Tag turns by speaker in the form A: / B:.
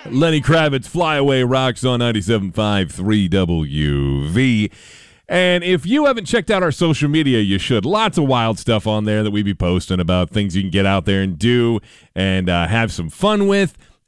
A: Lenny Kravitz, Fly Away Rocks on 97.5 3WV. And if you haven't checked out our social media, you should. Lots of wild stuff on there that we be posting about things you can get out there and do and have some fun with.